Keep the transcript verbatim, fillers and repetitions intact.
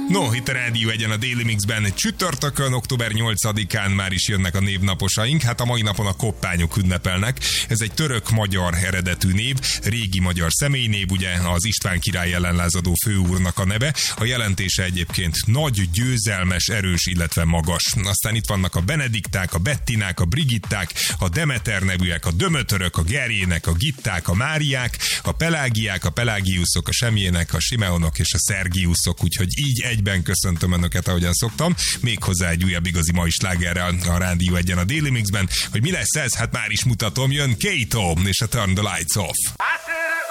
No, itt a Rádió Egyen a Daily Mixben csütörtökön, október nyolcadikán már is jönnek a névnaposaink. Hát a mai napon a koppányok ünnepelnek. Ez egy török-magyar eredetű név, régi magyar személynév, ugye az István király ellen lázadó főúrnak a neve. A jelentése egyébként nagy, győzelmes, erős, illetve magas. Aztán itt vannak a Benedikták, a Bettinák, a Brigitták, a Demeter nevűek, a Dömötörök, a Gerjének, a Gitták, a Máriák, a Pelágiák, a Pelágiuszok, a Semjének, a Simeonok és a Szergiuszok, úgyhogy így egyben köszöntöm önöket, ahogyan szoktam. Méghozzá egy újabb igazi mai slágerrel a Rádió Egyen a Daily Mixben. Hogy mi lesz ez? Hát már is mutatom, jön Kato és a Turn the Lights Off.